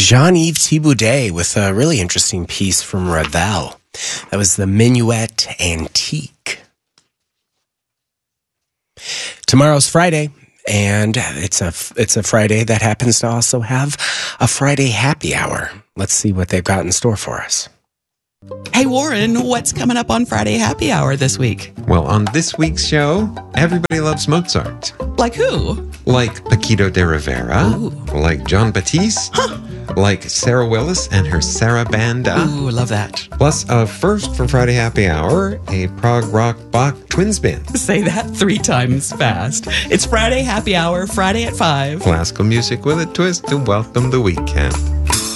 Jean-Yves Thibaudet with a really interesting piece from Ravel. That was the Minuet Antique. Tomorrow's Friday, and it's a Friday that happens to also have a Friday happy hour. Let's see what they've got in store for us. Hey, Warren, what's coming up on Friday Happy Hour this week? Well, on this week's show, everybody loves Mozart. Like who? Like Paquito de Rivera. Ooh. Like John Batiste. Huh. Like Sarah Willis and her Sarabanda. Ooh, love that. Plus, first for Friday Happy Hour, a prog rock Bach twin spin. Say that 3 times fast. It's Friday Happy Hour, Friday at 5. Classical music with a twist to welcome the weekend.